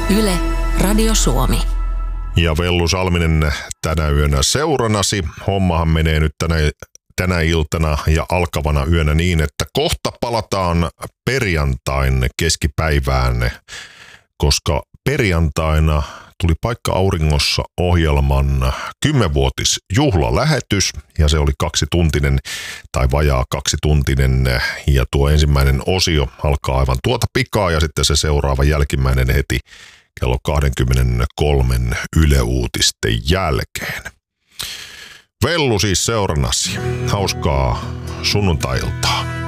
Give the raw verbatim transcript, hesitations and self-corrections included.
Yle, Radio Suomi. Ja Vellu Salminen tänä yönä seuranasi. Hommahan menee nyt tänä, tänä iltana ja alkavana yönä niin, että kohta palataan perjantain keskipäivään, koska perjantaina tuli Paikka Auringossa -ohjelman kymmenvuotisjuhlalähetys ja se oli kaksituntinen tai vajaa kaksituntinen ja tuo ensimmäinen osio alkaa aivan tuota pikaa ja sitten se seuraava jälkimmäinen heti kello kaksikymmentäkolme Yle Uutisten jälkeen. Vellu siis seurannasi. Hauskaa sunnuntai-iltaa.